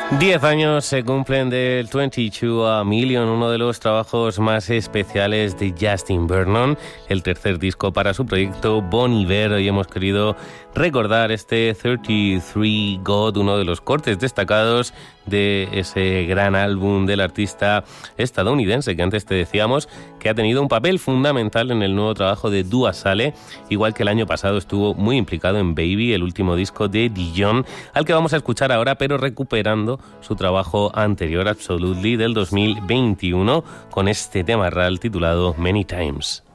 10 años se cumplen del 22 a Million, uno de los trabajos más especiales de Justin Vernon, el tercer disco para su proyecto Bon Iver, y hemos querido recordar este 33 God, uno de los cortes destacados de ese gran álbum del artista estadounidense que antes te decíamos que ha tenido un papel fundamental en el nuevo trabajo de Dua Saleh, igual que el año pasado estuvo muy implicado en Baby, el último disco de Dijon, al que vamos a escuchar ahora, pero recuperando su trabajo anterior, Absolutely, del 2021, con este tema real titulado Many Times.